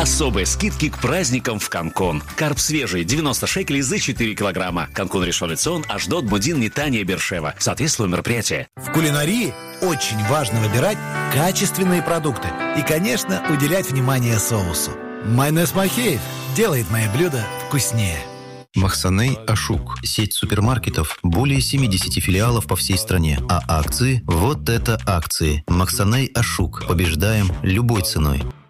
Особые скидки к праздникам в Канкун. Карп свежий 90 шекелей за 4 килограмма. Канкун, Ришон ле-Цион, Ашдод, Мудин, Нетания, Бершева. Соответствует мероприятие. В кулинарии очень важно выбирать качественные продукты и, конечно, уделять внимание соусу. Майонез Махеев делает мои блюда вкуснее. Махсаней Ашук. Сеть супермаркетов. Более 70 филиалов по всей стране. А акции? Вот это акции. Махсаней Ашук. Побеждаем любой ценой.